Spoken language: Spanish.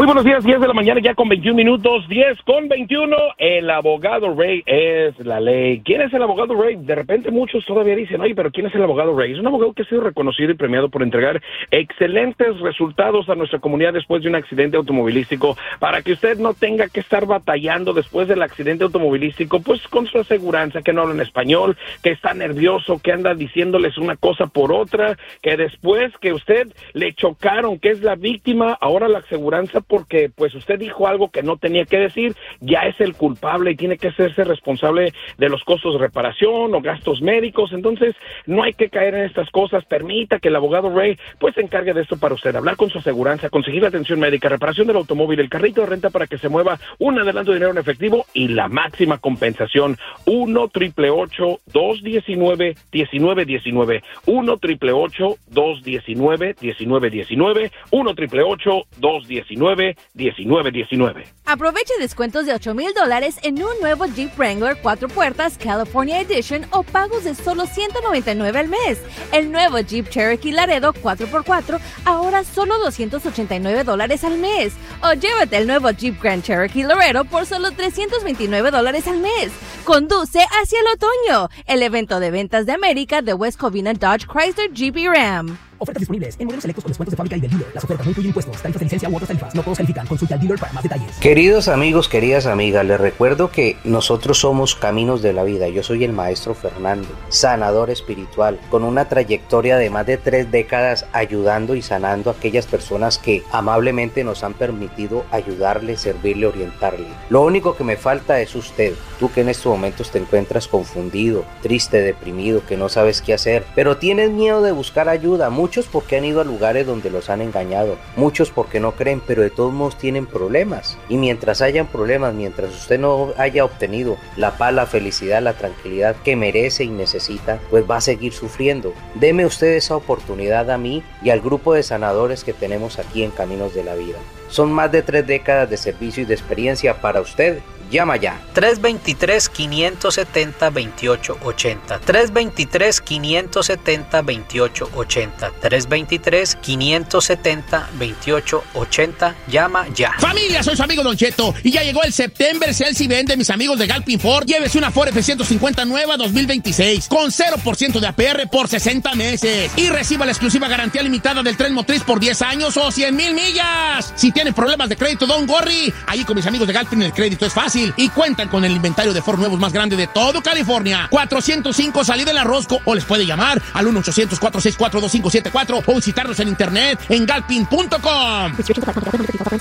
Muy buenos días, 10 de la mañana ya con 21 minutos, 10 con 21. El abogado Ray es la ley. ¿Quién es el abogado Ray? De repente muchos todavía dicen, oye, pero ¿quién es el abogado Ray? Es un abogado que ha sido reconocido y premiado por entregar excelentes resultados a nuestra comunidad después de un accidente automovilístico, para que usted no tenga que estar batallando después del accidente automovilístico, pues con su aseguranza, que no habla en español, que está nervioso, que anda diciéndoles una cosa por otra, que después que usted le chocaron, que es la víctima, ahora la aseguranza, porque pues usted dijo algo que no tenía que decir, ya es el culpable y tiene que hacerse responsable de los costos de reparación o gastos médicos. Entonces no hay que caer en estas cosas. Permita que el abogado Ray pues se encargue de esto para usted, hablar con su aseguranza, conseguir la atención médica, reparación del automóvil, el carrito de renta para que se mueva, un adelanto de dinero en efectivo y la máxima compensación. 1-888-219-1919 1-888-219-1919 1-888-219-1919. Aproveche descuentos de $8,000 en un nuevo Jeep Wrangler 4 puertas California Edition o pagos de solo $199 al mes. El nuevo Jeep Cherokee Laredo 4x4 ahora solo $289 al mes. O llévate el nuevo Jeep Grand Cherokee Laredo por solo $329 al mes. Conduce hacia el otoño, el evento de ventas de América de West Covina Dodge Chrysler Jeep y Ram. Ofertas disponibles en modelos selectos con descuentos de fábrica y del dealer. Las ofertas no incluyen impuestos, tarifas de licencia u otras tarifas. No todos califican. Consulte al dealer para más detalles. Queridos amigos, queridas amigas, les recuerdo que nosotros somos Caminos de la Vida. Yo soy el maestro Fernando, sanador espiritual, con una trayectoria de más de 3 décadas ayudando y sanando a aquellas personas que amablemente nos han permitido ayudarle, servirle, orientarle. Lo único que me falta es usted, tú que en estos momentos te encuentras confundido, triste, deprimido, que no sabes qué hacer, pero tienes miedo de buscar ayuda. Muchos porque han ido a lugares donde los han engañado, muchos porque no creen, pero de todos modos tienen problemas. Y mientras hayan problemas, mientras usted no haya obtenido la paz, la felicidad, la tranquilidad que merece y necesita, pues va a seguir sufriendo. Deme usted esa oportunidad a mí y al grupo de sanadores que tenemos aquí en Caminos de la Vida. Son más de 3 décadas de servicio y de experiencia para usted. Llama ya. 323-570-2880. 323-570-2880. 323-570-2880. Llama ya. Familia, soy su amigo Don Cheto y ya llegó el September Sales Event de mis amigos de Galpin Ford. Llévese una Ford F-150 nueva 2026 con 0% de APR por 60 meses y reciba la exclusiva garantía limitada del tren motriz por 10 años o 100,000 millas. Si tiene problemas de crédito, don't worry. Ahí con mis amigos de Galpin el crédito es fácil y cuentan con el inventario de Ford nuevos más grande de todo California. 405 salida del Rosco o les puede llamar al 1-800-464-2574 o visitarlos en internet en galpin.com.